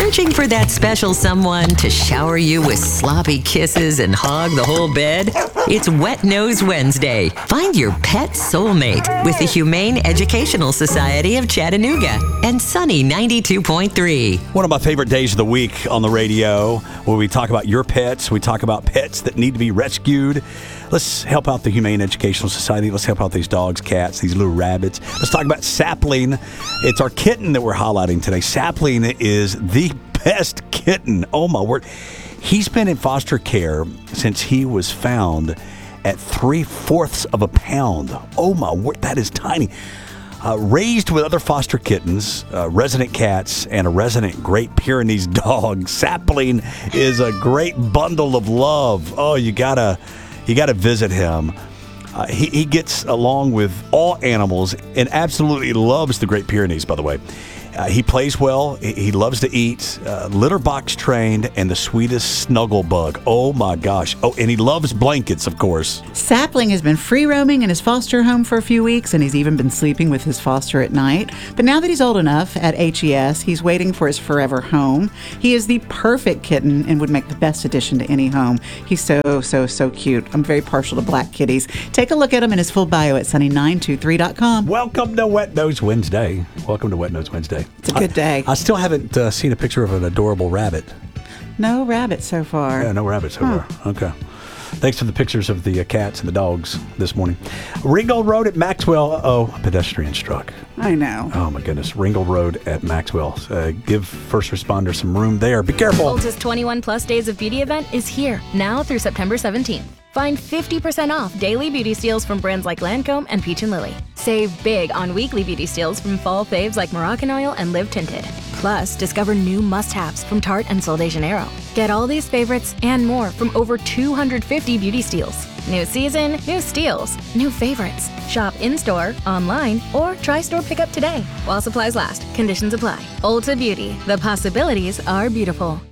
Searching for that special someone to shower you with sloppy kisses and hog the whole bed? It's Wet Nose Wednesday. Find your pet soulmate with the Humane Educational Society of Chattanooga and Sunny 92.3. One of my favorite days of the week on the radio, where we talk about your pets, we talk about pets that need to be rescued. Let's help out the Humane Educational Society. Let's help out these dogs, cats, these little rabbits. Let's talk about Sapling. It's our kitten that we're highlighting today. Sapling is the best kitten. Oh, my word. He's been in foster care since he was found at 3/4 of a pound. Oh, my word. That is tiny. Raised with other foster kittens, resident cats, and a resident Great Pyrenees dog, Sapling is a great bundle of love. Oh, you gotta visit him. He gets along with all animals and absolutely loves the Great Pyrenees, by the way. He plays well. He loves to eat. Litter box trained and the sweetest snuggle bug. Oh, my gosh. Oh, and he loves blankets, of course. Sapling has been free roaming in his foster home for a few weeks, and he's even been sleeping with his foster at night. But now that he's old enough at HES, he's waiting for his forever home. He is the perfect kitten and would make the best addition to any home. He's so cute. I'm very partial to black kitties. Take a look at him in his full bio at sunny923.com. Welcome to Wet Nose Wednesday. It's a good day. I still haven't seen a picture of an adorable rabbit. No rabbits so far. Yeah, no rabbits so far. Okay. Thanks for the pictures of the cats and the dogs this morning. Ringgold Road at Maxwell. Oh, a pedestrian struck. I know. Oh, my goodness. Ringgold Road at Maxwell. Give first responders some room there. Be careful. Ulta's 21 Plus Days of Beauty event is here, now through September 17th. Find 50% off daily beauty steals from brands like Lancome and Peach & Lily. Save big on weekly beauty steals from fall faves like Moroccan Oil and Live Tinted. Plus, discover new must-haves from Tarte and Sol de Janeiro. Get all these favorites and more from over 250 beauty steals. New season, new steals, new favorites. Shop in-store, online, or try store pickup today. While supplies last, conditions apply. Ulta Beauty, the possibilities are beautiful.